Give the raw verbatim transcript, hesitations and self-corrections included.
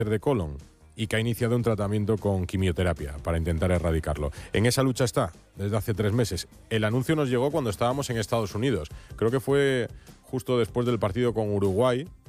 de colon y que ha iniciado un tratamiento con quimioterapia para intentar erradicarlo. En esa lucha está desde hace tres meses. El anuncio nos llegó cuando estábamos en Estados Unidos. Creo que fue justo después del partido con Uruguay,